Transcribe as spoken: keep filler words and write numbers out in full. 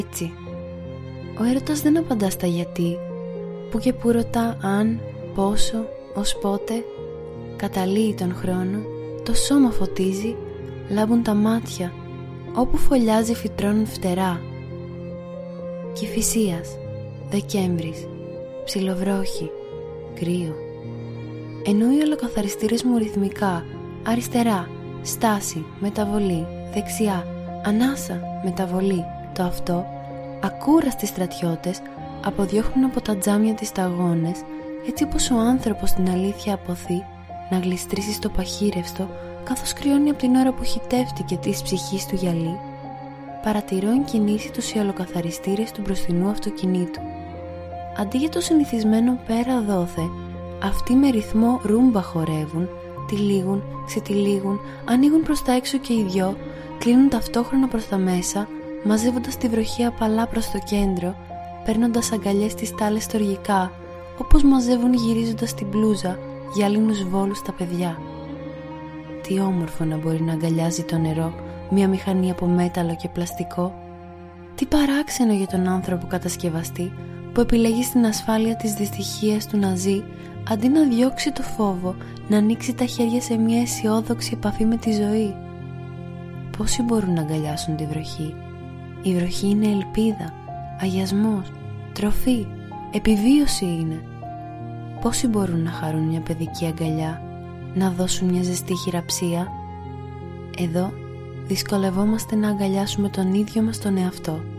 Έτσι. Ο έρωτας δεν απαντά στα γιατί, που και που ρωτά αν, πόσο, ως πότε. Καταλύει τον χρόνο, το σώμα φωτίζει, λάμπουν τα μάτια, όπου φωλιάζει φυτρώνουν φτερά. Κηφισίας, Δεκέμβρης, ψιλοβρόχη, κρύο. Ενώ οι ολοκαθαριστήρες μου ρυθμικά, αριστερά, στάση, μεταβολή, δεξιά, ανάσα, μεταβολή, το αυτό, ακούραστοι στρατιώτες αποδιώχνουν από τα τζάμια τις σταγόνες, έτσι όπως ο άνθρωπος στην αλήθεια αποθεί να γλιστρήσει στο παχύρευστο καθώς κρυώνει από την ώρα που χυτεύτηκε της ψυχής του γυαλί. Παρατηρώ εν κινήσει τους οι ολοκαθαριστήρες του μπροστινού αυτοκινήτου. Αντί για το συνηθισμένο πέρα δόθε, αυτοί με ρυθμό ρούμπα χορεύουν, τυλίγουν, ξετυλίγουν, ανοίγουν προς τα έξω και οι δυο, κλείνουν ταυτόχρονα προς τα μέσα, μαζεύοντας τη βροχή απαλά προς το κέντρο, παίρνοντας αγκαλιές στις τάλες στοργικά, όπως μαζεύουν γυρίζοντας την μπλούζα για άλλινους βόλους στα παιδιά. Τι όμορφο να μπορεί να αγκαλιάζει το νερό μια μηχανή από μέταλλο και πλαστικό. Τι παράξενο για τον άνθρωπο κατασκευαστή που επιλέγει στην ασφάλεια της δυστυχίας του να ζει, αντί να διώξει το φόβο, να ανοίξει τα χέρια σε μια αισιόδοξη επαφή με τη ζωή. Πόσοι μπορούν να αγκαλιάσουν τη βροχή? Η βροχή είναι ελπίδα, αγιασμός, τροφή, επιβίωση είναι. Πόσοι μπορούν να χαρούν μια παιδική αγκαλιά, να δώσουν μια ζεστή χειραψία? Εδώ δυσκολευόμαστε να αγκαλιάσουμε τον ίδιο μας τον εαυτό.